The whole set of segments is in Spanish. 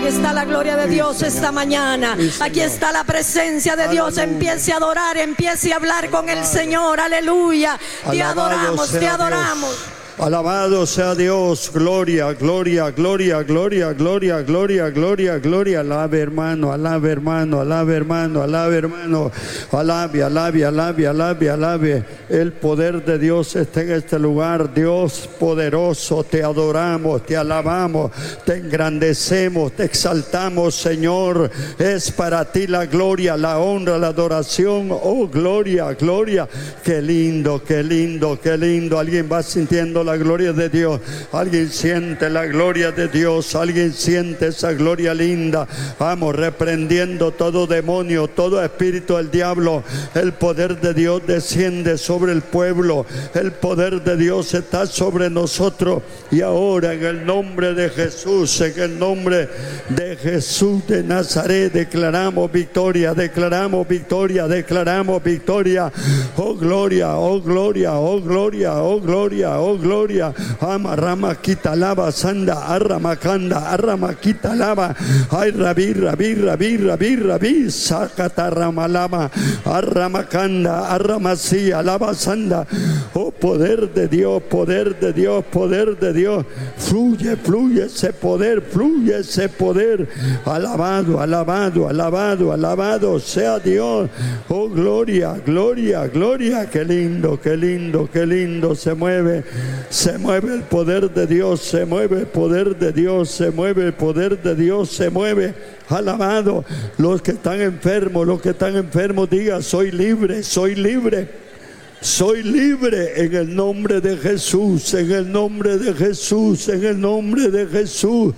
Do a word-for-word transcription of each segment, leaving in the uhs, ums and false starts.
Aquí está la gloria de Dios esta mañana. Aquí está la presencia de Dios. Empiece a adorar, empiece a hablar con el Señor. Aleluya. Te adoramos, te adoramos. Alabado sea Dios, gloria, gloria, gloria, gloria, gloria, gloria, gloria, gloria. Alabe hermano, alabe hermano, alabe hermano, alabe hermano. Alabe, alabe, alabe, alabe, alabe. El poder de Dios está en este lugar. Dios poderoso, te adoramos, te alabamos, te engrandecemos, te exaltamos, Señor. Es para ti la gloria, la honra, la adoración. Oh, gloria, gloria. Qué lindo, qué lindo, qué lindo. Alguien va sintiendo la gloria de Dios. Alguien siente la gloria de Dios. Alguien siente esa gloria linda. Vamos, reprendiendo todo demonio, todo espíritu del diablo. El poder de Dios desciende sobre el pueblo. El poder de Dios está sobre nosotros. Y ahora, en el nombre de Jesús, en el nombre de Jesús de Nazaret, declaramos victoria, declaramos victoria, declaramos victoria. Oh gloria, oh gloria, oh gloria, oh gloria, oh gloria. Gloria, amarrama quita lava sanda, arramakanda, arramakita lava, ay rabí, rabí, rabí, rabí, rabí, sacata ramalama, arramakanda, arramasía, lava sanda. Oh poder de Dios, poder de Dios, poder de Dios, fluye, fluye ese poder, fluye ese poder. Alabado, alabado, alabado, alabado sea Dios. Oh gloria, gloria, gloria, qué lindo, qué lindo, qué lindo se mueve. Se mueve el poder de Dios, se mueve el poder de Dios, se mueve el poder de Dios, se mueve. Alabado. Los que están enfermos, los que están enfermos, digan: soy libre, soy libre. Soy libre en el nombre de Jesús, en el nombre de Jesús, en el nombre de Jesús.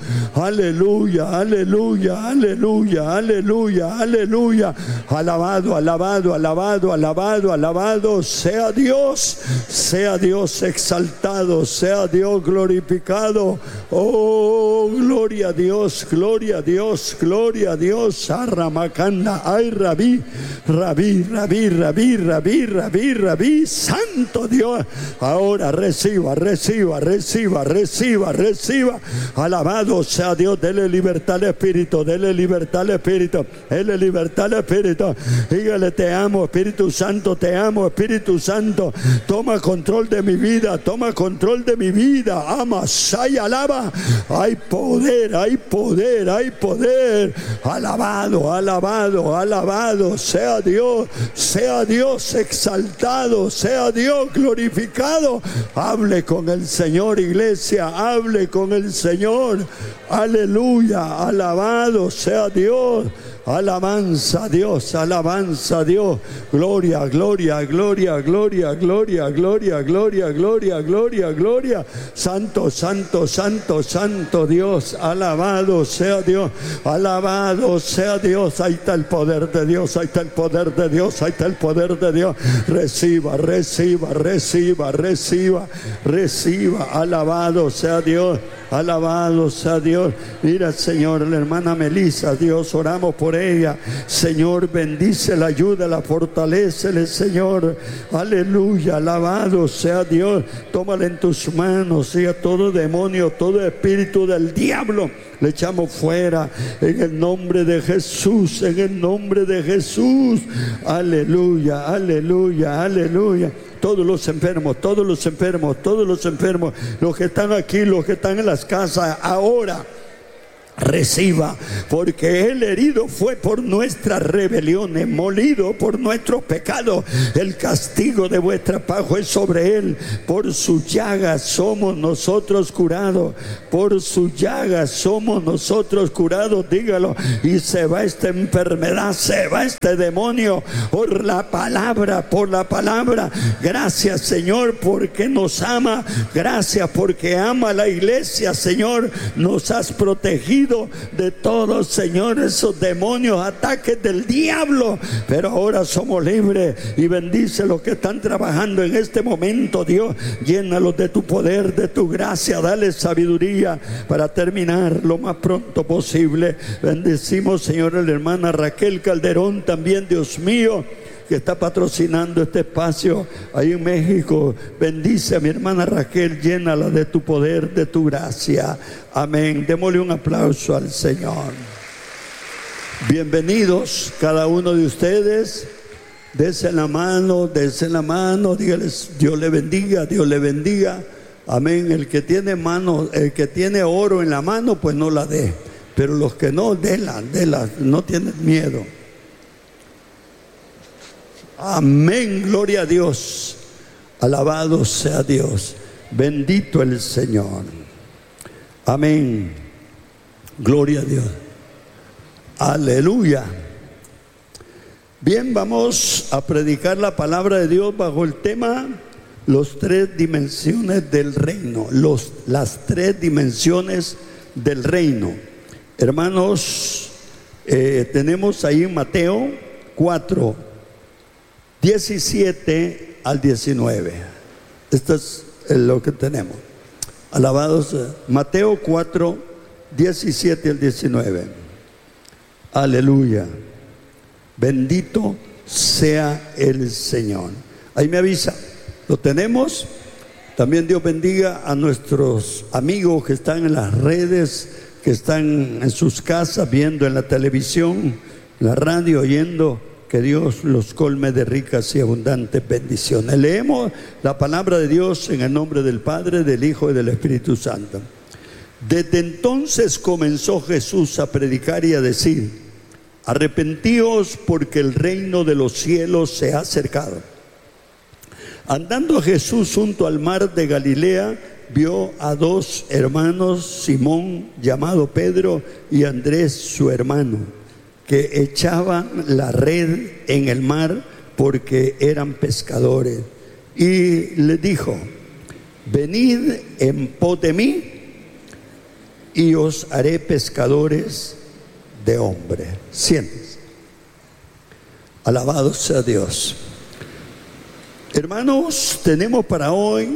Aleluya, aleluya, aleluya, aleluya, aleluya. Alabado, alabado, alabado, alabado, alabado sea Dios, sea Dios exaltado, sea Dios glorificado. Oh, gloria a Dios, gloria a Dios, gloria a Dios. Arramakanda, ay rabí, rabí, rabí, rabí, rabí, rabí, rabí. Santo Dios, ahora reciba, reciba, reciba, reciba, reciba. Alabado sea Dios. Dele libertad al Espíritu, dele libertad al Espíritu, dele libertad al Espíritu. Dígale: te amo, Espíritu Santo, te amo, Espíritu Santo. Toma control de mi vida, toma control de mi vida. Ama, say, alaba. Hay poder, hay poder, hay poder. Alabado, alabado, alabado sea Dios, sea Dios exaltado, sea Dios glorificado. Hable con el Señor, iglesia, hable con el Señor. Aleluya, alabado sea Dios. Alabanza a Dios, alabanza a Dios. Gloria, gloria, gloria, gloria, gloria, gloria, gloria, gloria, gloria, gloria. Santo, santo, santo, santo Dios. Alabado sea Dios, alabado sea Dios. Ahí está el poder de Dios, ahí está el poder de Dios, ahí está el poder de Dios. Reciba, reciba, reciba, reciba, reciba. Alabado sea Dios. Alabado sea Dios. Mira, Señor, la hermana Melissa, Dios, oramos por ella. Señor, bendícela, ayúdala, fortalécele, Señor. Aleluya, alabado sea Dios. Tómala en tus manos, y a todo demonio, todo espíritu del diablo le echamos fuera en el nombre de Jesús, en el nombre de Jesús. Aleluya, aleluya, aleluya. Todos los enfermos, todos los enfermos, todos los enfermos, los que están aquí, los que están en las casas, ahora reciba, porque Él herido fue por nuestras rebeliones, molido por nuestros pecados. El castigo de vuestra paz fue sobre Él. Por sus llagas somos nosotros curados. Por sus llagas somos nosotros curados. Dígalo. Y se va esta enfermedad, se va este demonio por la palabra, por la palabra. Gracias, Señor, porque nos ama. Gracias porque ama a la iglesia, Señor. Nos has protegido de todos, Señor, esos demonios, ataques del diablo, pero ahora somos libres. Y bendice los que están trabajando en este momento, Dios. Llénalos de tu poder, de tu gracia. Dale sabiduría para terminar lo más pronto posible. Bendecimos, Señor, a la hermana Raquel Calderón también, Dios mío. que está patrocinando este espacio ahí en México. Bendice a mi hermana Raquel, llénala de tu poder, de tu gracia. Amén. Démosle un aplauso al Señor. Bienvenidos cada uno de ustedes. Dense la mano, dense la mano, dígales, Dios le bendiga, Dios le bendiga. Amén. El que tiene mano, el que tiene oro en la mano, pues no la dé. Pero los que no, déla, déla, no tienen miedo. Amén, gloria a Dios. Alabado sea Dios. Bendito el Señor. Amén. Gloria a Dios. Aleluya. Bien, vamos a predicar la palabra de Dios bajo el tema Los tres dimensiones del reino. Los, las tres dimensiones del reino. Hermanos, eh, tenemos ahí en Mateo cuatro, diecisiete al diecinueve. Esto es lo que tenemos. Alabados. Mateo cuatro, diecisiete al diecinueve. Aleluya. Bendito sea el Señor. Ahí me avisa. ¿Lo tenemos? También Dios bendiga a nuestros amigos que están en las redes, que están en sus casas, viendo en la televisión, la radio, oyendo. Que Dios los colme de ricas y abundantes bendiciones. Leemos la palabra de Dios en el nombre del Padre, del Hijo y del Espíritu Santo. Desde entonces comenzó Jesús a predicar y a decir: arrepentíos, porque el reino de los cielos se ha acercado. Andando Jesús junto al mar de Galilea, vio a dos hermanos, Simón llamado Pedro y Andrés su hermano, que echaban la red en el mar porque eran pescadores. Y les dijo: venid en pos de mí y os haré pescadores de hombres. Siéntense. Alabado sea Dios. Hermanos, tenemos para hoy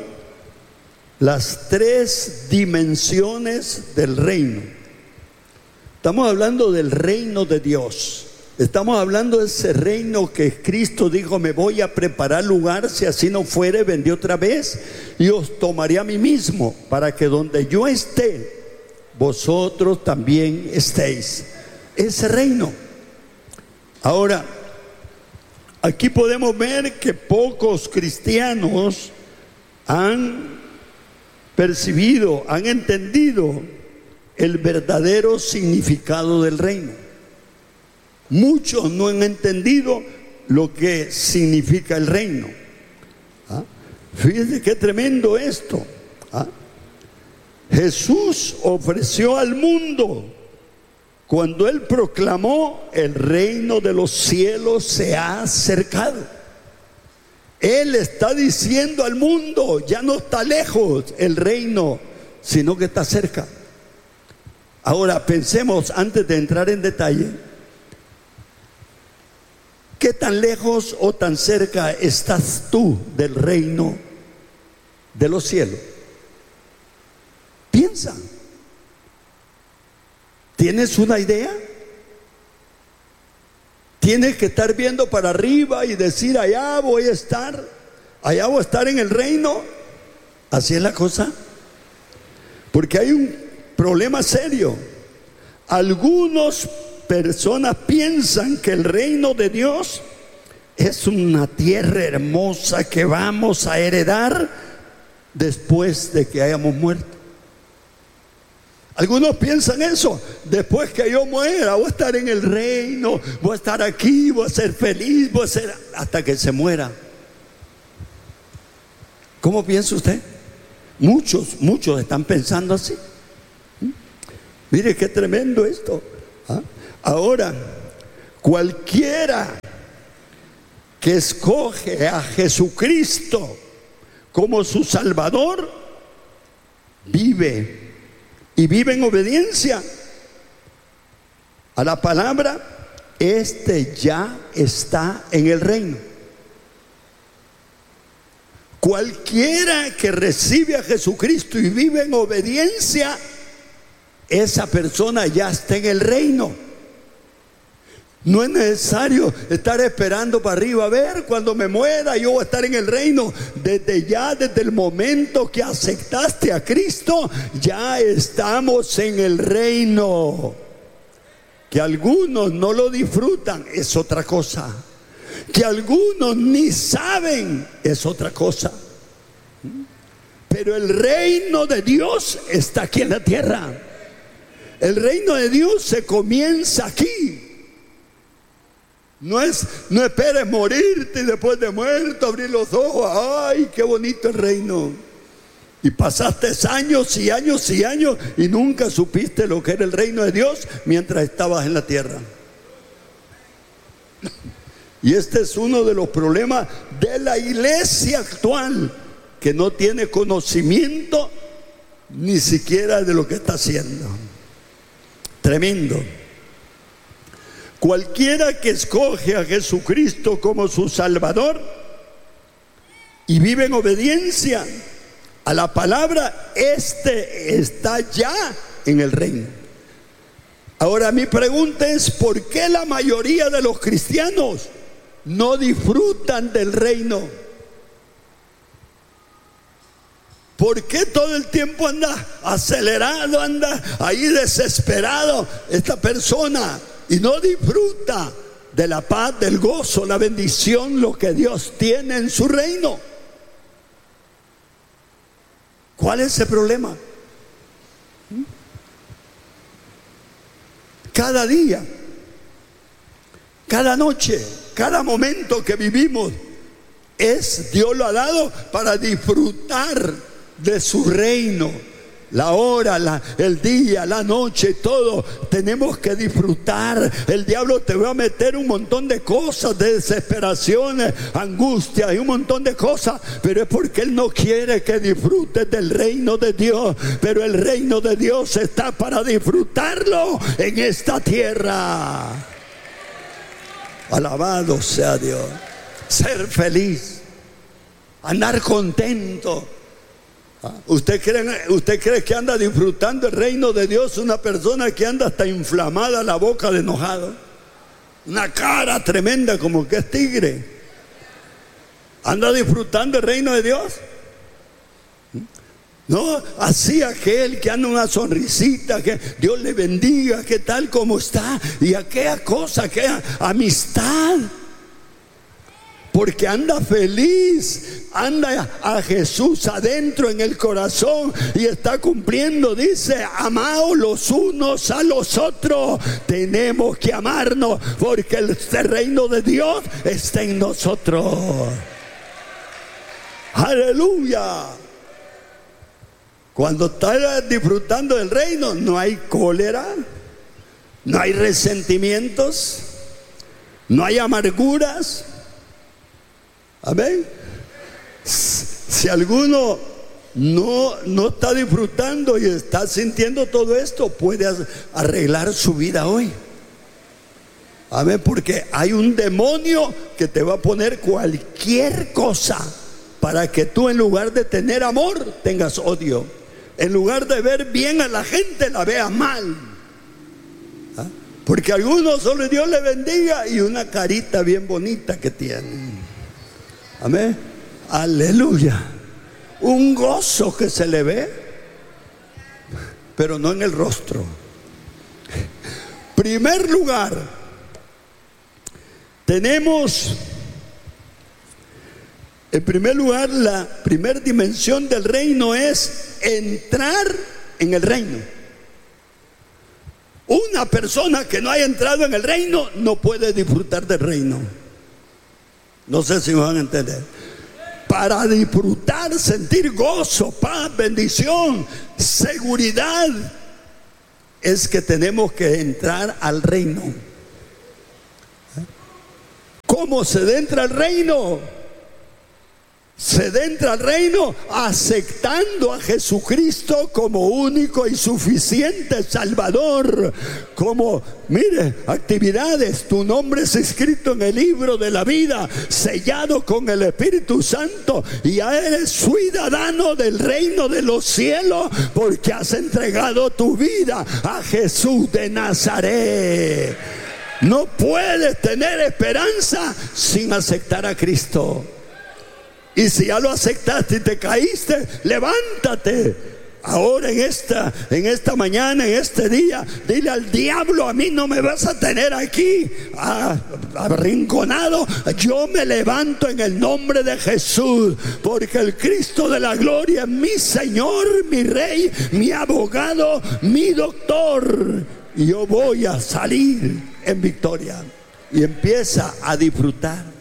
las tres dimensiones del reino. Estamos hablando del reino de Dios. Estamos hablando de ese reino que Cristo dijo: me voy a preparar lugar, si así no fuere, vendré otra vez y os tomaré a mí mismo, para que donde yo esté, vosotros también estéis. Ese reino. Ahora, aquí podemos ver que pocos cristianos han percibido, han entendido el verdadero significado del reino. Muchos no han entendido lo que significa el reino. ¿Ah? Fíjense qué tremendo esto. ¿Ah? Jesús ofreció al mundo, cuando Él proclamó: el reino de los cielos se ha acercado. Él está diciendo al mundo: ya no está lejos el reino, sino que está cerca. Ahora pensemos, antes de entrar en detalle, ¿qué tan lejos o tan cerca estás tú del reino de los cielos? Piensa. ¿Tienes una idea? Tienes que estar viendo para arriba y decir: allá voy a estar, allá voy a estar en el reino. Así es la cosa. Porque hay un problema serio. Algunas personas piensan que el reino de Dios es una tierra hermosa que vamos a heredar después de que hayamos muerto. Algunos piensan eso: después que yo muera voy a estar en el reino, voy a estar aquí, voy a ser feliz, voy a ser hasta que se muera. ¿Cómo piensa usted? Muchos, muchos están pensando así. ¿Mm? Mire qué tremendo esto. ¿Ah? Ahora, cualquiera que escoge a Jesucristo como su Salvador, vive y vive en obediencia a la palabra. Este ya está en el reino. Cualquiera que recibe a Jesucristo y vive en obediencia, esa persona ya está en el reino. No es necesario estar esperando para arriba. A ver, cuando me muera yo voy a estar en el reino. Desde ya, desde el momento que aceptaste a Cristo, ya estamos en el reino. Que algunos no lo disfrutan es otra cosa. Que algunos ni saben es otra cosa. Pero el reino de Dios está aquí en la tierra. El reino de Dios se comienza aquí. No es, no esperes morirte y después de muerto abrir los ojos. Ay, qué bonito el reino. Y pasaste años y años y años y nunca supiste lo que era el reino de Dios mientras estabas en la tierra. Y este es uno de los problemas de la iglesia actual, que no tiene conocimiento ni siquiera de lo que está haciendo. Tremendo. Cualquiera que escoge a Jesucristo como su Salvador y vive en obediencia a la palabra, este está ya en el reino. Ahora mi pregunta es, ¿por qué la mayoría de los cristianos no disfrutan del reino? ¿Por qué todo el tiempo anda acelerado, anda ahí desesperado esta persona y no disfruta de la paz, del gozo, la bendición, lo que Dios tiene en su reino? ¿Cuál es el problema? Cada día, cada noche, cada momento que vivimos es, Dios lo ha dado para disfrutar de su reino. La hora, la, el día, la noche, todo tenemos que disfrutar. El diablo te va a meter un montón de cosas, de desesperaciones, angustias y un montón de cosas, pero es porque él no quiere que disfrutes del reino de Dios. Pero el reino de Dios está para disfrutarlo en esta tierra. Alabado sea Dios. Ser feliz, andar contento. ¿Usted cree, ¿Usted cree que anda disfrutando el reino de Dios una persona que anda hasta inflamada la boca de enojado? Una cara tremenda como que es tigre. ¿Anda disfrutando el reino de Dios? No, así aquel que anda una sonrisita, que Dios le bendiga, que tal como está, y aquella cosa, aquella amistad. Porque anda feliz, anda a Jesús adentro en el corazón y está cumpliendo. Dice, amaos los unos a los otros. Tenemos que amarnos porque el reino de Dios está en nosotros. Aleluya. Cuando estás disfrutando del reino, no hay cólera, no hay resentimientos, no hay amarguras. Amén. Si alguno no, no está disfrutando y está sintiendo todo esto, puede arreglar su vida hoy. Amén. Porque hay un demonio que te va a poner cualquier cosa para que tú, en lugar de tener amor, tengas odio. En lugar de ver bien a la gente, la veas mal. ¿Ah? Porque a algunos solo Dios le bendiga y una carita bien bonita que tienen. Amén. Aleluya. Un gozo que se le ve, pero no en el rostro. Primer lugar, tenemos, en primer lugar, la primera dimensión del reino es entrar en el reino. Una persona que no haya entrado en el reino no puede disfrutar del reino. No sé si me van a entender. Para disfrutar, sentir gozo, paz, bendición, seguridad, es que tenemos que entrar al reino. ¿Cómo se entra al reino? Se entra al reino aceptando a Jesucristo como único y suficiente Salvador. Como, mire, actividades, tu nombre es escrito en el libro de la vida, sellado con el Espíritu Santo, y ya eres ciudadano del reino de los cielos, porque has entregado tu vida a Jesús de Nazaret. No puedes tener esperanza sin aceptar a Cristo. Y si ya lo aceptaste y te caíste, levántate. Ahora en esta, en esta mañana, en este día, dile al diablo: a mí no me vas a tener aquí ah, arrinconado. Yo me levanto en el nombre de Jesús, porque el Cristo de la gloria es mi Señor, mi Rey, mi abogado, mi doctor. Y yo voy a salir en victoria. Y empieza a disfrutar.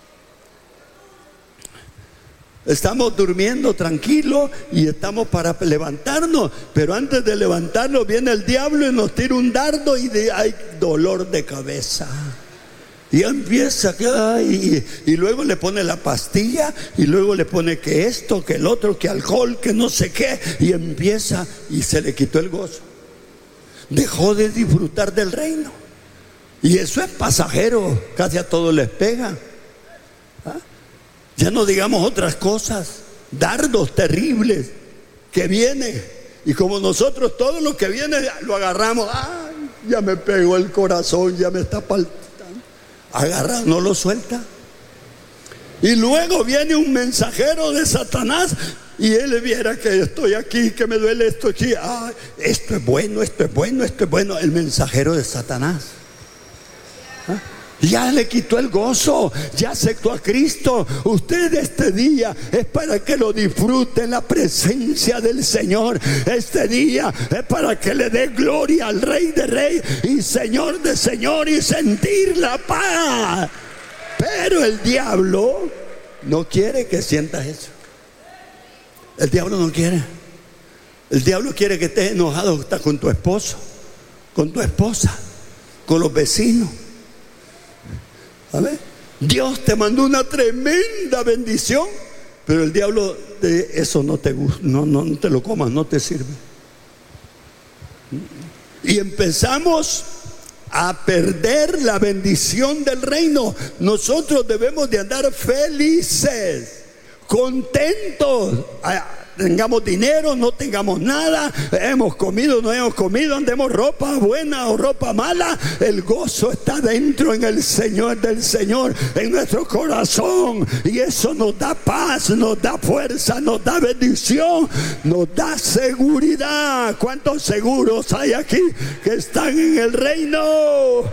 Estamos durmiendo tranquilos y estamos para levantarnos, pero antes de levantarnos viene el diablo y nos tira un dardo y de, hay dolor de cabeza. Y empieza, ay, y, y luego le pone la pastilla, y luego le pone que esto, que el otro, que alcohol, que no sé qué, y empieza, y se le quitó el gozo. Dejó de disfrutar del reino. Y eso es pasajero, casi a todos les pega. ¿Ah? Ya no digamos otras cosas, dardos terribles que vienen. Y como nosotros todo lo que viene lo agarramos, ay, ya me pegó el corazón, ya me está palpitando. Agarra, no lo suelta. Y luego viene un mensajero de Satanás y él viera que estoy aquí, que me duele esto aquí. Ay, esto es bueno, esto es bueno, esto es bueno. El mensajero de Satanás. ¿Ah? Ya le quitó el gozo, ya aceptó a Cristo. Usted este día es para que lo disfrute en la presencia del Señor. Este día es para que le dé gloria al Rey de Reyes y Señor de Señor y sentir la paz. Pero el diablo no quiere que sientas eso. El diablo no quiere. El diablo quiere que estés enojado hasta con tu esposo, con tu esposa, con los vecinos. A ver, Dios te mandó una tremenda bendición, pero el diablo de eso no te gusta, no, no, no te lo comas, no te sirve. Y empezamos a perder la bendición del reino. Nosotros debemos de andar felices, contentos. Tengamos dinero, no tengamos nada, hemos comido, no hemos comido, andemos ropa buena o ropa mala, el gozo está dentro en el Señor del Señor, en nuestro corazón, y eso nos da paz, nos da fuerza, nos da bendición, nos da seguridad. ¿Cuántos seguros hay aquí que están en el reino?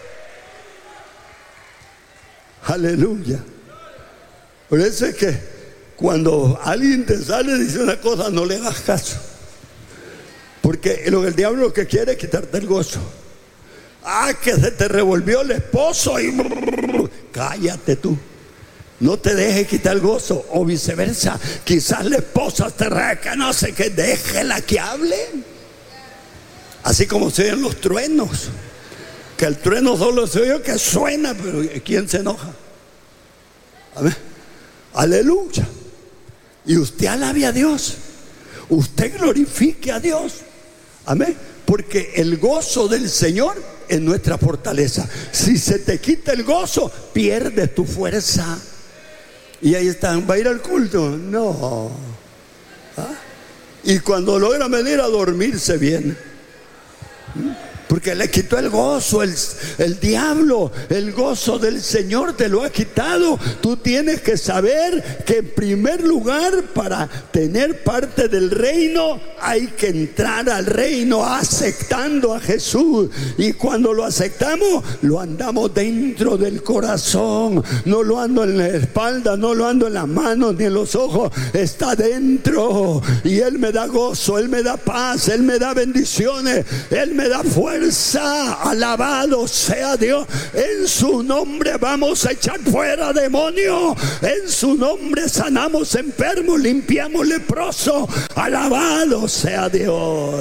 Aleluya. Por eso es que cuando alguien te sale y dice una cosa, no le hagas caso. Porque lo, el diablo lo que quiere es quitarte el gozo. Ah, que se te revolvió el esposo y brrr, cállate tú. No te dejes quitar el gozo. O viceversa, quizás la esposa te reca, no sé qué, déjela que hable. Así como se oyen los truenos. Que el trueno solo se oye que suena, pero ¿quién se enoja? A ver, aleluya. Y usted alabe a Dios, usted glorifique a Dios, amén, porque el gozo del Señor es nuestra fortaleza. Si se te quita el gozo, pierdes tu fuerza. Y ahí están, ¿va a ir al culto? No. ¿Ah? Y cuando logra venir a dormirse bien, porque le quitó el gozo, el, el diablo, el gozo del Señor te lo ha quitado. Tú tienes que saber que en primer lugar, para tener parte del reino, hay que entrar al reino aceptando a Jesús. Y cuando lo aceptamos, lo andamos dentro del corazón. No lo ando en la espalda, no lo ando en las manos ni en los ojos. Está dentro. Y Él me da gozo, Él me da paz, Él me da bendiciones, Él me da fuerza. Alabado sea Dios. En su nombre vamos a echar fuera demonios. En su nombre sanamos enfermos, limpiamos leprosos. Alabado sea Dios.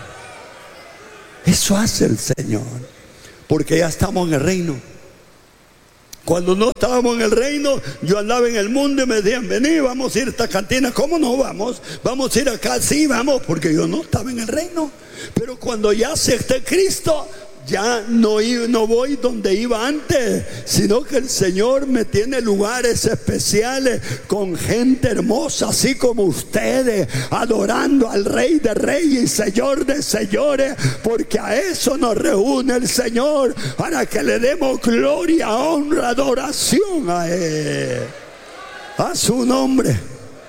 Eso hace el Señor, porque ya estamos en el reino. Cuando no estábamos en el reino, yo andaba en el mundo y me decían, vení, vamos a ir a esta cantina. ¿Cómo no vamos? Vamos a ir acá, sí, vamos, porque yo no estaba en el reino. Pero cuando ya acepté Cristo, ya no, no voy donde iba antes, sino que el Señor me tiene lugares especiales con gente hermosa, así como ustedes, adorando al Rey de Reyes y Señor de Señores, porque a eso nos reúne el Señor, para que le demos gloria, honra, adoración a Él, a su nombre.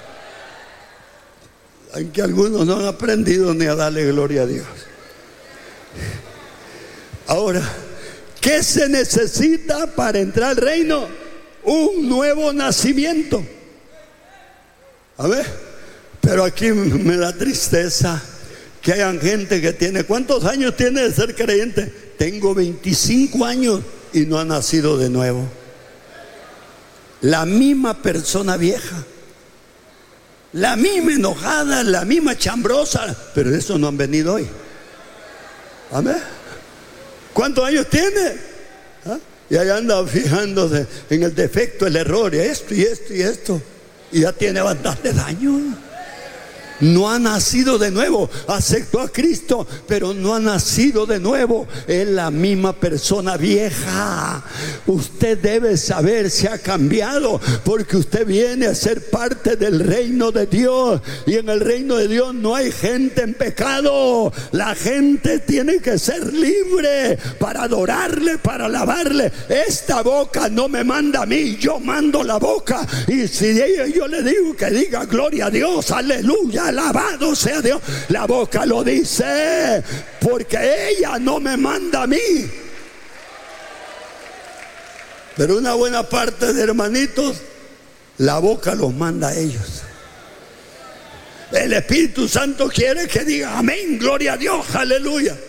Aunque algunos no han aprendido ni a darle gloria a Dios. Ahora, ¿qué se necesita para entrar al reino? Un nuevo nacimiento. A ver, pero aquí me da tristeza que hayan gente que tiene, ¿cuántos años tiene de ser creyente? Tengo veinticinco años y no ha nacido de nuevo. La misma persona vieja, la misma enojada, la misma chambrosa, pero eso no han venido hoy. Amén. ¿Cuántos años tiene? ¿Ah? Y ahí anda fijándose en el defecto, el error, y esto y esto y esto. Y ya tiene bastante daño. No ha nacido de nuevo. Aceptó a Cristo, pero no ha nacido de nuevo. Es la misma persona vieja. Usted debe saber si ha cambiado, porque usted viene a ser parte del reino de Dios. Y en el reino de Dios no hay gente en pecado. La gente tiene que ser libre para adorarle, para alabarle. Esta boca no me manda a mí, yo mando la boca. Y si yo le digo que diga gloria a Dios, aleluya, alabado sea Dios, la boca lo dice, porque ella no me manda a mí. Pero una buena parte de hermanitos, la boca los manda a ellos. El Espíritu Santo quiere que diga amén, gloria a Dios, aleluya.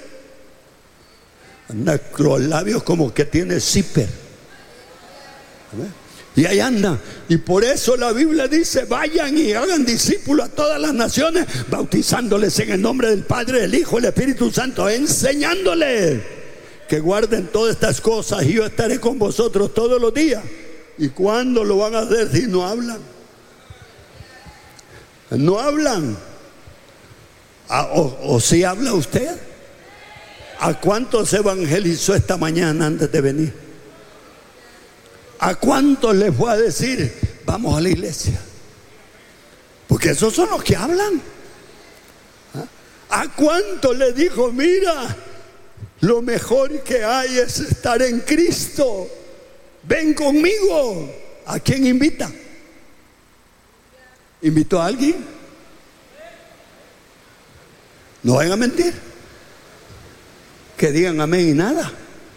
Anda con los labios como que tiene zipper. ¿Amén? Y ahí anda. Y por eso la Biblia dice: vayan y hagan discípulos a todas las naciones, bautizándoles en el nombre del Padre, del Hijo y del Espíritu Santo, enseñándoles que guarden todas estas cosas, y yo estaré con vosotros todos los días. ¿Y cuándo lo van a hacer si no hablan? No hablan. ¿O, o si habla usted? ¿A cuántos evangelizó esta mañana antes de venir? ¿A cuántos les voy a decir vamos a la iglesia? Porque esos son los que hablan. ¿A cuántos les dijo mira, lo mejor que hay es estar en Cristo, ven conmigo? ¿A quién invita? ¿Invitó a alguien? No vayan a mentir, que digan amén y nada.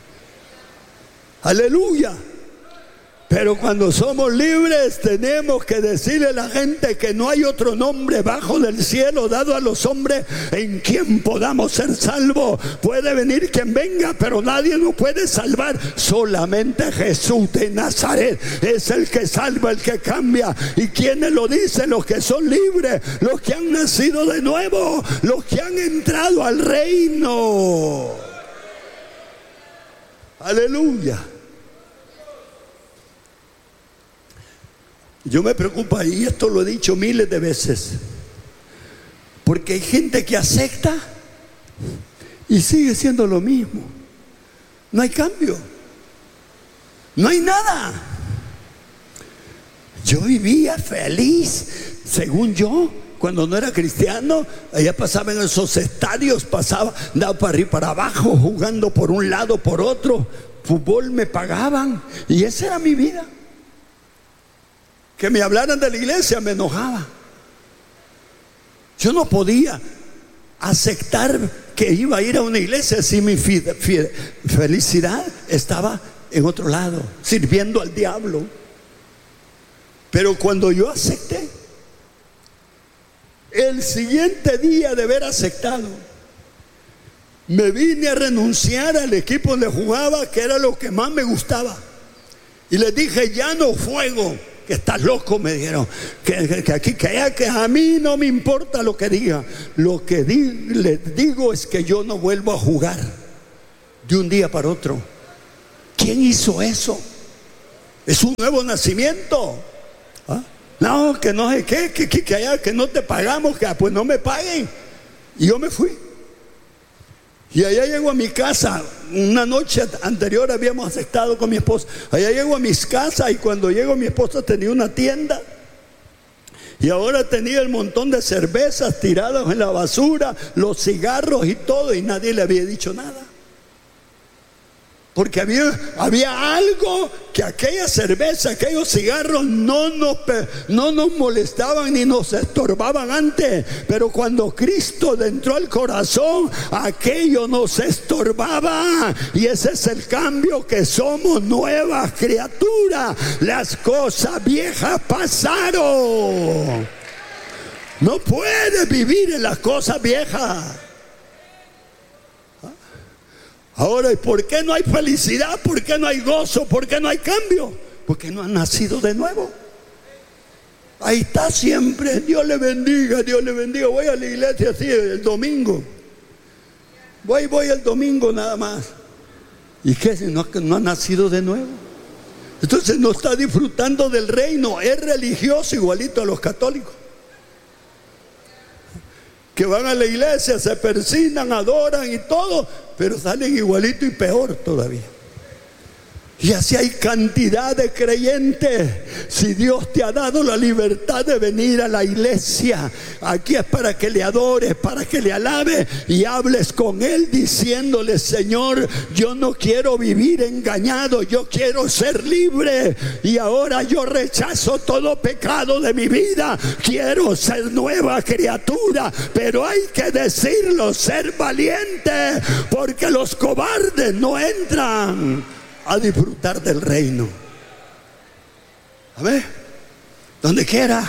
Aleluya. Pero cuando somos libres tenemos que decirle a la gente que no hay otro nombre bajo del cielo dado a los hombres en quien podamos ser salvos. Puede venir quien venga, pero nadie nos puede salvar. Solamente Jesús de Nazaret es el que salva, el que cambia. ¿Y quiénes lo dicen? Los que son libres, los que han nacido de nuevo, los que han entrado al reino. Aleluya. Yo me preocupo, y esto lo he dicho miles de veces, porque hay gente que acepta y sigue siendo lo mismo. No hay cambio, no hay nada. Yo vivía feliz, según yo, cuando no era cristiano. Allá pasaba en esos estadios, pasaba, andaba para arriba, para abajo, jugando por un lado, por otro. Fútbol me pagaban, y esa era mi vida. Que me hablaran de la iglesia me enojaba. Yo no podía aceptar que iba a ir a una iglesia si mi felicidad estaba en otro lado, sirviendo al diablo. Pero cuando yo acepté, el siguiente día de haber aceptado, me vine a renunciar al equipo donde jugaba, que era lo que más me gustaba, y les dije: ya no juego. Que estás loco, me dijeron, que, que, que aquí que, que a mí no me importa lo que diga. Lo que di, les digo es que yo no vuelvo a jugar de un día para otro. ¿Quién hizo eso? Es un nuevo nacimiento. ¿Ah? No, que no sé qué, que, que, que, allá, que no te pagamos, que pues no me paguen. Y yo me fui. Y allá llego a mi casa. Una noche anterior habíamos estado con mi esposa. Allá llego a mis casas y cuando llego mi esposa tenía una tienda. Y ahora tenía el montón de cervezas tiradas en la basura, los cigarros y todo, y nadie le había dicho nada. Porque había, había algo que aquella cerveza, aquellos cigarros no nos, no nos molestaban ni nos estorbaban antes. Pero cuando Cristo entró al corazón, aquello nos estorbaba. Y ese es el cambio, que somos nuevas criaturas. Las cosas viejas pasaron. No puedes vivir en las cosas viejas. Ahora, ¿y por qué no hay felicidad? ¿Por qué no hay gozo? ¿Por qué no hay cambio? Porque no han nacido de nuevo. Ahí está siempre. Dios le bendiga, Dios le bendiga. Voy a la iglesia así el domingo. Voy, voy el domingo nada más. ¿Y qué? No, no ha nacido de nuevo. Entonces no está disfrutando del reino. Es religioso igualito a los católicos, que van a la iglesia, se persignan, adoran y todo, pero salen igualito y peor todavía. Y así hay cantidad de creyentes. Si Dios te ha dado la libertad de venir a la iglesia, aquí es para que le adores, para que le alabes y hables con Él diciéndole: Señor, yo no quiero vivir engañado, yo quiero ser libre. Y ahora yo rechazo todo pecado de mi vida, quiero ser nueva criatura. Pero hay que decirlo, ser valiente, porque los cobardes no entran a disfrutar del reino. A ver, donde quiera.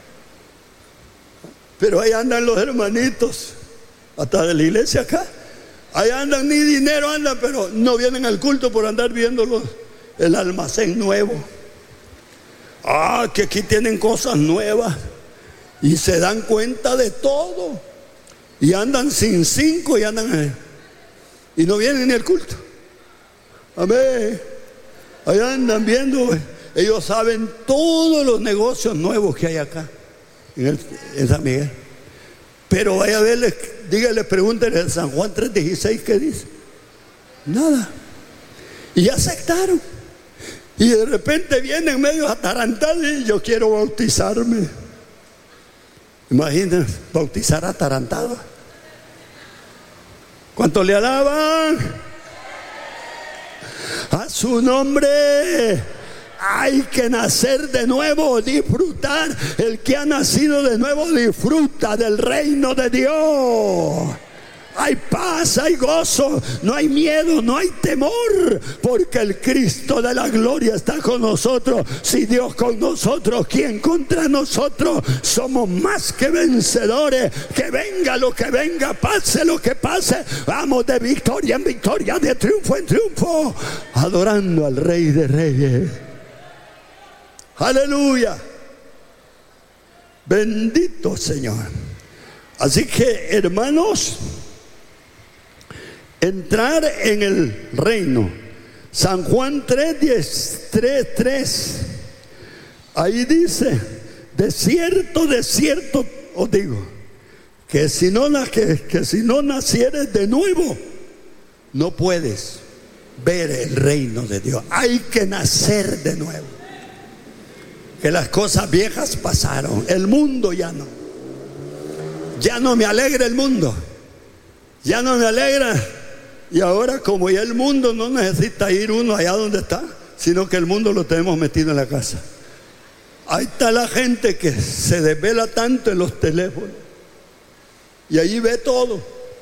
Pero ahí andan los hermanitos, hasta de la iglesia acá. Ahí andan, ni dinero andan, pero no vienen al culto por andar viendo los, el almacén nuevo. Ah, que aquí tienen cosas nuevas. Y se dan cuenta de todo. Y andan sin cinco y andan ahí. Y no vienen ni al culto. Amén. Allá andan viendo. Ellos saben todos los negocios nuevos que hay acá en, el, en San Miguel. Pero vaya a verles, dígale, pregúntenle en San Juan tres dieciséis qué dice. Nada. Y ya aceptaron. Y de repente vienen medio atarantados y yo quiero bautizarme. Imagínense, bautizar atarantado. ¿Cuánto le alaban? A su nombre. Hay que nacer de nuevo, disfrutar. El que ha nacido de nuevo disfruta del reino de Dios. Hay paz, hay gozo, no hay miedo, no hay temor, porque el Cristo de la gloria está con nosotros. Si Dios con nosotros, ¿quién contra nosotros? Somos más que vencedores. Que venga lo que venga, pase lo que pase, vamos de victoria en victoria, de triunfo en triunfo, adorando al Rey de Reyes. Aleluya. Bendito Señor. Así que, hermanos, entrar en el reino. San Juan tres, diez, tres, tres. Ahí dice: de cierto, de cierto os digo, que si no, que, que si no nacieres de nuevo, no puedes ver el reino de Dios. Hay que nacer de nuevo. Que las cosas viejas pasaron. El mundo ya no. Ya no me alegra el mundo. Ya no me alegra. Y ahora, como ya el mundo no necesita ir uno allá donde está, sino que el mundo lo tenemos metido en la casa. Ahí está la gente que se desvela tanto en los teléfonos. Y allí ve todo.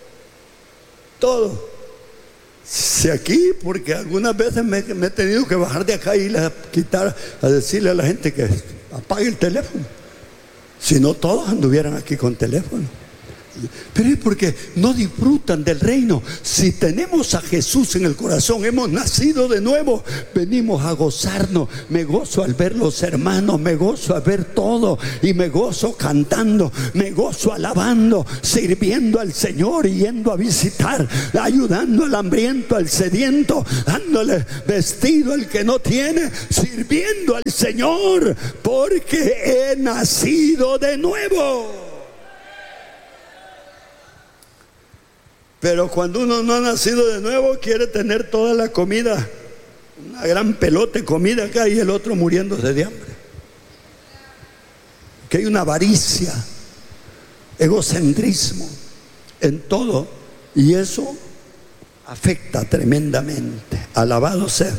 Todo. Si aquí, porque algunas veces me, me he tenido que bajar de acá y ir a quitar, a decirle a la gente que apague el teléfono. Si no, todos anduvieran aquí con teléfono. Pero es porque no disfrutan del reino. Si tenemos a Jesús en el corazón, hemos nacido de nuevo, venimos a gozarnos. Me gozo al ver los hermanos, me gozo al ver todo, y me gozo cantando, me gozo alabando, sirviendo al Señor y yendo a visitar, ayudando al hambriento, al sediento, dándole vestido al que no tiene, sirviendo al Señor, porque he nacido de nuevo. Pero cuando uno no ha nacido de nuevo, quiere tener toda la comida, una gran pelota de comida acá, y el otro muriéndose de hambre. Que hay una avaricia, egocentrismo en todo, y eso afecta tremendamente. Alabado sea.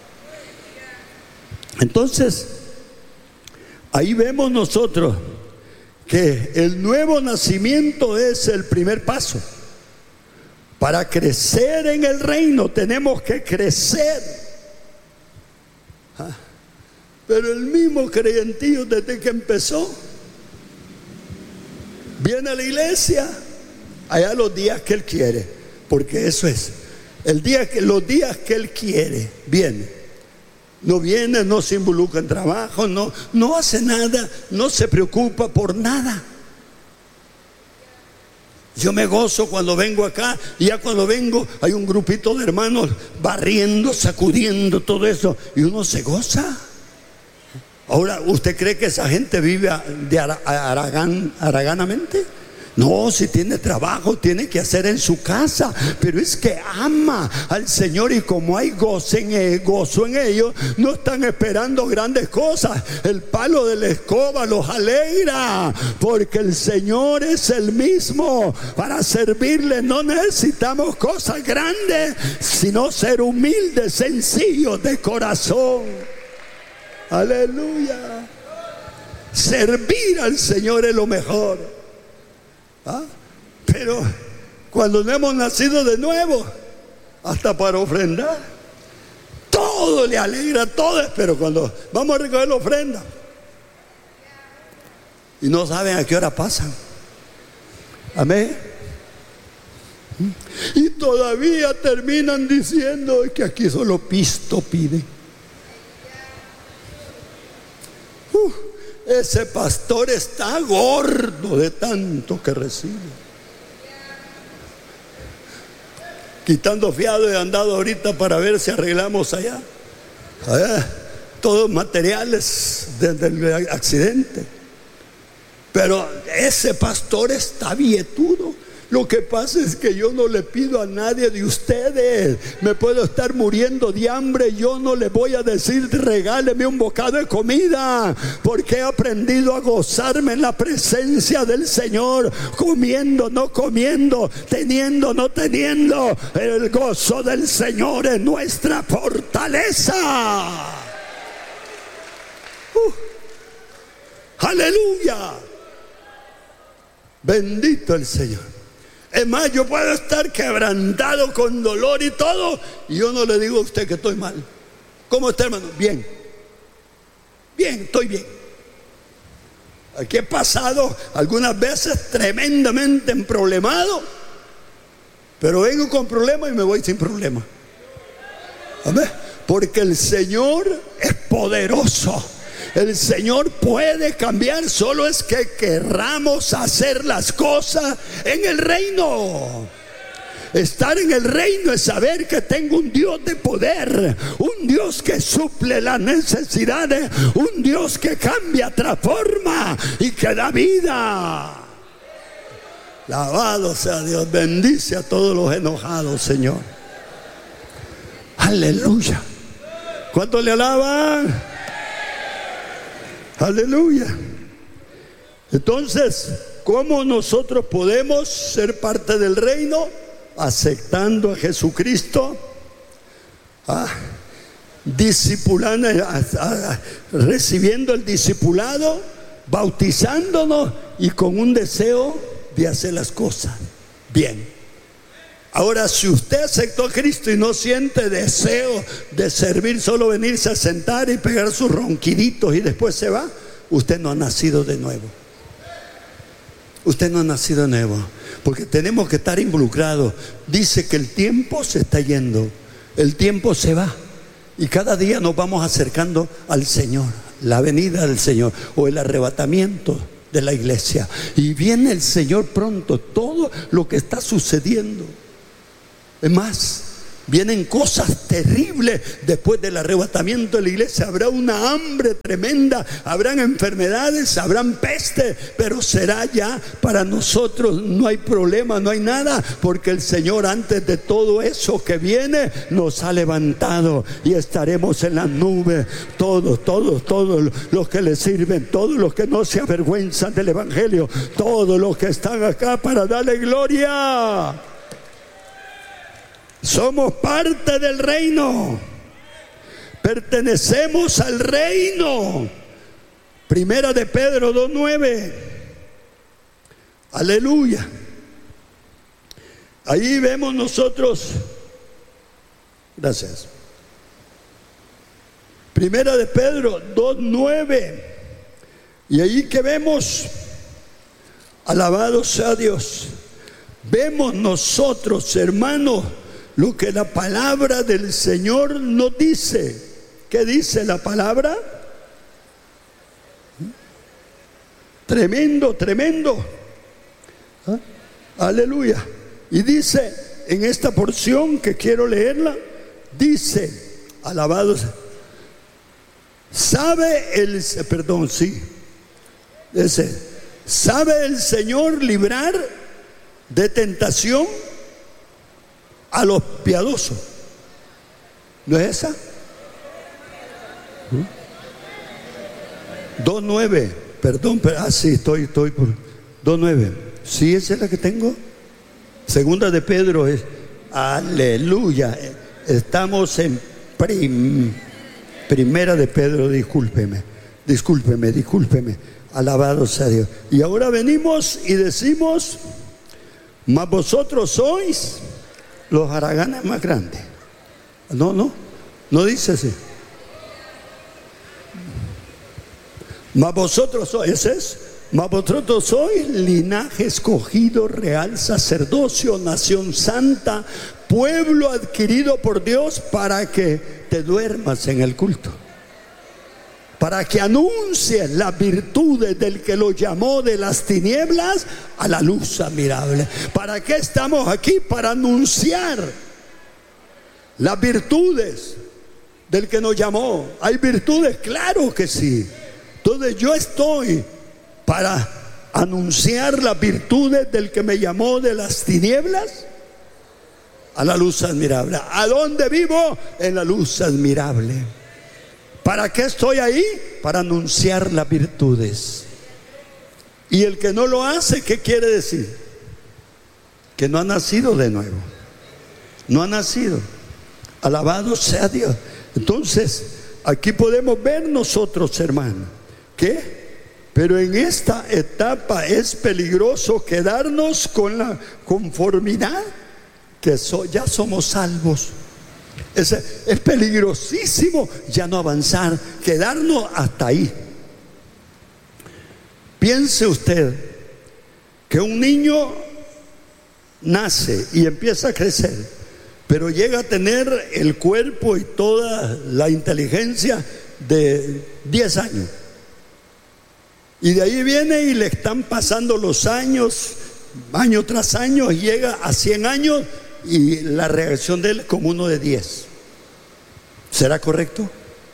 Entonces, ahí vemos nosotros que el nuevo nacimiento es el primer paso. Para crecer en el reino tenemos que crecer. Ah, pero el mismo creyentillo, desde que empezó, viene a la iglesia allá los días que él quiere, porque eso es el día que, los días que él quiere, viene. No viene, no se involucra en trabajo, no, no hace nada, no se preocupa por nada. Yo me gozo cuando vengo acá, y ya cuando vengo hay un grupito de hermanos barriendo, sacudiendo todo eso, y uno se goza. Ahora, ¿usted cree que esa gente vive de aragán, haraganamente? No, si tiene trabajo, tiene que hacer en su casa, pero es que ama al Señor, y como hay gozo en, gozo en ellos, no están esperando grandes cosas. El palo de la escoba los alegra, porque el Señor es el mismo. Para servirle no necesitamos cosas grandes, sino ser humildes, sencillos de corazón. Aleluya. Servir al Señor es lo mejor. ¿Ah? Pero cuando no hemos nacido de nuevo, hasta para ofrendar, todo le alegra, todo es, pero cuando vamos a recoger la ofrenda y no saben a qué hora pasan. Amén. Y todavía terminan diciendo que aquí solo pisto pide. Uh, Ese pastor está gordo de tanto que recibe. Quitando fiado he andado ahorita para ver si arreglamos allá, allá todos materiales desde el accidente. Pero ese pastor está vietudo. Lo que pasa es que yo no le pido a nadie de ustedes. Me puedo estar muriendo de hambre, yo no le voy a decir regáleme un bocado de comida, porque he aprendido a gozarme en la presencia del Señor, comiendo, no comiendo, teniendo, no teniendo. El gozo del Señor es nuestra fortaleza. uh, Aleluya. Bendito el Señor. Es más, yo puedo estar quebrantado con dolor y todo, y yo no le digo a usted que estoy mal. ¿Cómo está, hermano? Bien. Bien, estoy bien. Aquí he pasado algunas veces tremendamente emproblemado, pero vengo con problemas y me voy sin problema. Amén. Porque el Señor es poderoso. El Señor puede cambiar, solo es que querramos hacer las cosas en el reino. Estar en el reino es saber que tengo un Dios de poder, un Dios que suple las necesidades, un Dios que cambia, transforma y que da vida. Alabado sea Dios. Bendice a todos los enojados, Señor. Aleluya. ¿Cuánto le alaban? Aleluya. Entonces, ¿cómo nosotros podemos ser parte del reino? Aceptando a Jesucristo, ah, discipulando, ah, ah, recibiendo el discipulado, bautizándonos y con un deseo de hacer las cosas bien. Ahora, si usted aceptó a Cristo y no siente deseo de servir, solo venirse a sentar y pegar sus ronquiditos y después se va, usted no ha nacido de nuevo. Usted no ha nacido de nuevo, porque tenemos que estar involucrados. Dice que el tiempo se está yendo, el tiempo se va, y cada día nos vamos acercando al Señor, la venida del Señor o el arrebatamiento de la iglesia. Y viene el Señor pronto. Todo lo que está sucediendo, es más, Vienen cosas terribles después del arrebatamiento de la iglesia. Habrá una hambre tremenda, habrán enfermedades, habrán peste, pero será ya para nosotros. No hay problema, no hay nada, porque el Señor, antes de todo eso que viene, nos ha levantado y estaremos en las nubes. Todos, todos, todos los que le sirven, todos los que no se avergüenzan del evangelio, todos los que están acá para darle gloria. Somos parte del reino, pertenecemos al reino. Primera de Pedro dos nueve. Aleluya. Ahí vemos nosotros, gracias, Primera de Pedro dos nueve. Y ahí que vemos, alabado sea Dios, vemos nosotros, hermanos, lo que la palabra del Señor nos dice. ¿Qué dice la palabra? Tremendo, tremendo. ¿Ah? Aleluya. Y dice en esta porción que quiero leerla, dice, alabado, sabe el, perdón, sí, ese, sabe el Señor librar de tentación a los piadosos. ¿No es esa? ¿Mm? dos nueve, perdón, pero, ah, sí, estoy, estoy por dos nueve. Sí, esa es la que tengo. Segunda de Pedro es, aleluya. Estamos en prim, primera de Pedro, discúlpeme, discúlpeme, discúlpeme. Alabado sea Dios. Y ahora venimos y decimos, mas vosotros sois los haraganes más grandes. No, no, no dice así. Mas vosotros sois, ese es, mas vosotros sois linaje escogido, real sacerdocio, nación santa, pueblo adquirido por Dios, para que te duermas en el culto, para que anuncies las virtudes del que lo llamó de las tinieblas a la luz admirable. ¿Para qué estamos aquí? Para anunciar las virtudes del que nos llamó. ¿Hay virtudes? Claro que sí. Entonces yo estoy para anunciar las virtudes del que me llamó de las tinieblas a la luz admirable. ¿A dónde vivo? En la luz admirable. ¿Para qué estoy ahí? Para anunciar las virtudes. Y el que no lo hace, ¿qué quiere decir? Que no ha nacido de nuevo. No ha nacido. Alabado sea Dios. Entonces, aquí podemos ver nosotros, hermanos, que pero en esta etapa es peligroso quedarnos con la conformidad que so, ya somos salvos. Es, es peligrosísimo ya no avanzar, quedarnos hasta ahí. Piense usted que un niño nace y empieza a crecer, pero llega a tener el cuerpo y toda la inteligencia de diez años. Y de ahí viene y le están pasando los años, año tras año, y llega a cien años y la reacción de él es como uno de diez. ¿Será correcto?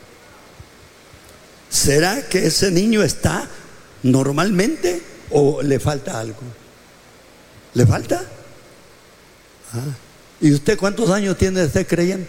¿Será que ese niño está normalmente o le falta algo? ¿Le falta? Ah. ¿Y usted cuántos años tiene de ser creyente?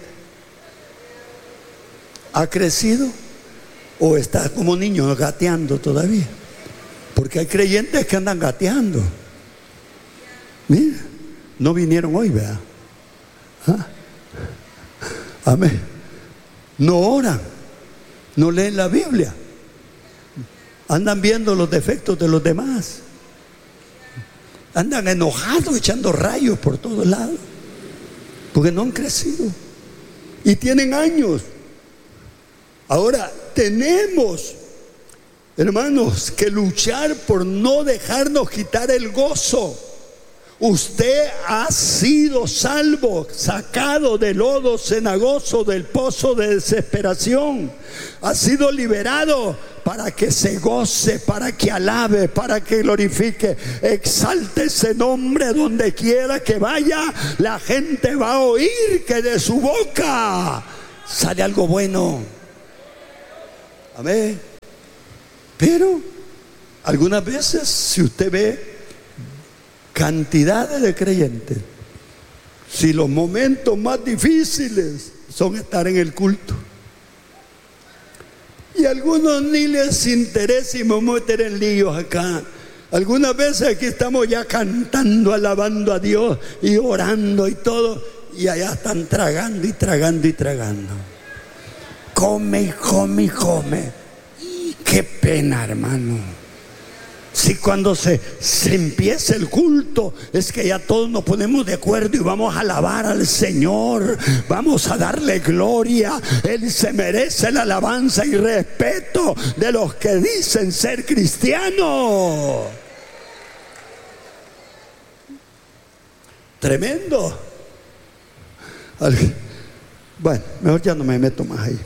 ¿Ha crecido o está como niño gateando todavía? Porque hay creyentes que andan gateando. Mira, no vinieron hoy, ¿verdad? ¿Ah? Amén. No oran, no leen la Biblia, andan viendo los defectos de los demás, andan enojados echando rayos por todos lados, porque no han crecido y tienen años. Ahora tenemos, hermanos, que luchar por no dejarnos quitar el gozo. Usted ha sido salvo, sacado del lodo cenagoso, del pozo de desesperación. Ha sido liberado para que se goce, para que alabe, para que glorifique, exalte ese nombre donde quiera que vaya. La gente va a oír que de su boca sale algo bueno. Amén. Pero algunas veces, si usted ve cantidades de creyentes, si los momentos más difíciles son estar en el culto, y a algunos ni les interesa y me voy a meter en líos acá. Algunas veces aquí estamos ya cantando, alabando a Dios y orando y todo, y allá están tragando y tragando y tragando. Come y come y come. Qué pena, hermano. Si cuando se, se empieza el culto es que ya todos nos ponemos de acuerdo y vamos a alabar al Señor, vamos a darle gloria. Él se merece la alabanza y respeto de los que dicen ser cristianos. Tremendo. Bueno, mejor ya no me meto más ahí.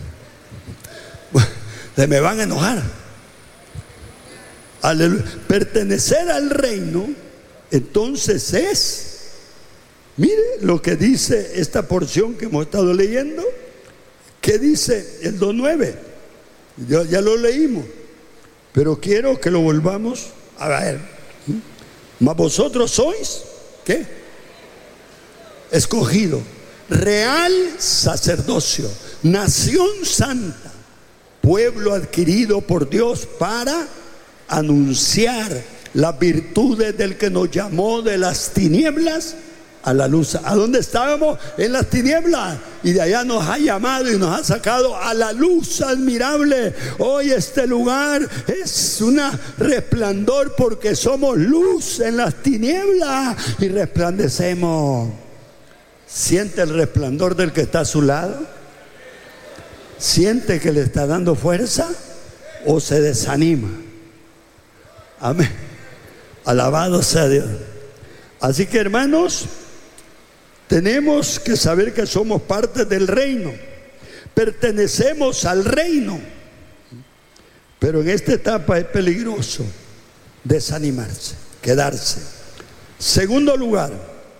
Se me van a enojar. Aleluya. Pertenecer al reino, entonces es, mire lo que dice esta porción que hemos estado leyendo. ¿Qué dice el dos nueve? Ya, ya lo leímos, pero quiero que lo volvamos a ver. Mas vosotros sois, ¿qué? Escogido, real sacerdocio, nación santa, pueblo adquirido por Dios para anunciar las virtudes del que nos llamó de las tinieblas a la luz. ¿A dónde estábamos? En las tinieblas, y de allá nos ha llamado y nos ha sacado a la luz admirable. Hoy este lugar es un resplandor porque somos luz en las tinieblas y resplandecemos. ¿Siente el resplandor del que está a su lado? ¿Siente que le está dando fuerza o se desanima? Amén. Alabado sea Dios. Así que, hermanos, tenemos que saber que somos parte del reino, pertenecemos al reino, pero en esta etapa es peligroso desanimarse, quedarse. Segundo lugar,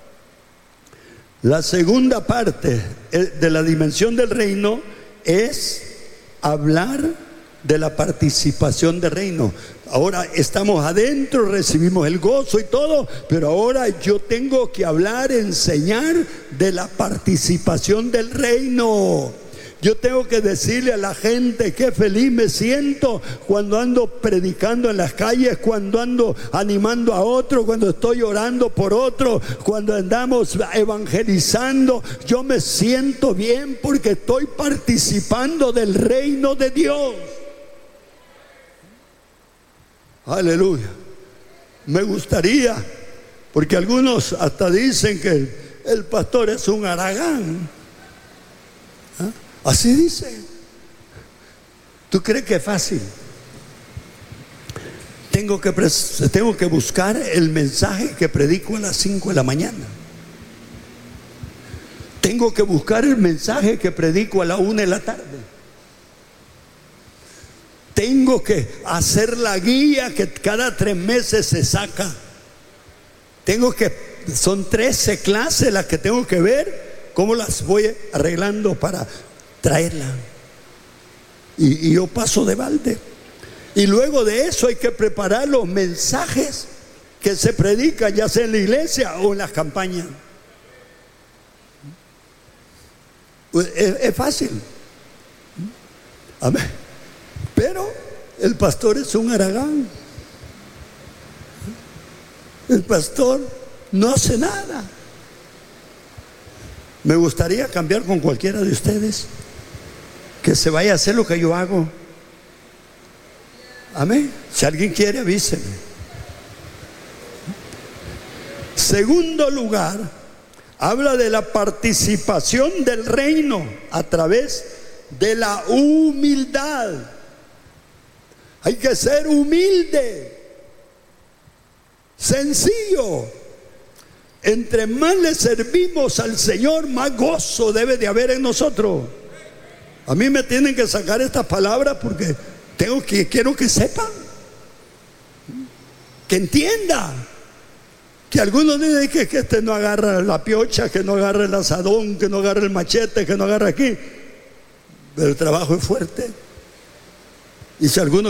la segunda parte de la dimensión del reino es hablar de la participación del reino. Ahora estamos adentro, recibimos el gozo y todo, pero ahora yo tengo que hablar, enseñar de la participación del reino. Yo tengo que decirle a la gente qué feliz me siento cuando ando predicando en las calles, cuando ando animando a otro, cuando estoy orando por otro, cuando andamos evangelizando. Yo me siento bien porque estoy participando del reino de Dios. Aleluya. Me gustaría, porque algunos hasta dicen que el, el pastor es un haragán. ¿Ah? Así dicen. ¿Tú crees que es fácil? Tengo que, tengo que buscar el mensaje que predico a las cinco de la mañana. Tengo que buscar el mensaje que predico a la una de la tarde. Tengo que hacer la guía que cada tres meses se saca. Tengo que, son trece clases las que tengo que ver, cómo las voy arreglando para traerla. Y, y yo paso de balde. Y luego de eso hay que preparar los mensajes que se predican, ya sea en la iglesia o en las campañas. Es, es fácil. Amén. Pero el pastor es un haragán. El pastor no hace nada. Me gustaría cambiar con cualquiera de ustedes, que se vaya a hacer lo que yo hago. Amén. Si alguien quiere, avíseme. Segundo lugar, habla de la participación del reino a través de la humildad. Hay que ser humilde, sencillo. Entre más le servimos al Señor, más gozo debe de haber en nosotros. A mí me tienen que sacar estas palabras porque tengo que, quiero que sepan, que entienda. Que algunos dicen que, que este no agarra la piocha, que no agarra el asadón, que no agarra el machete, que no agarra aquí. Pero el trabajo es fuerte. Y si alguno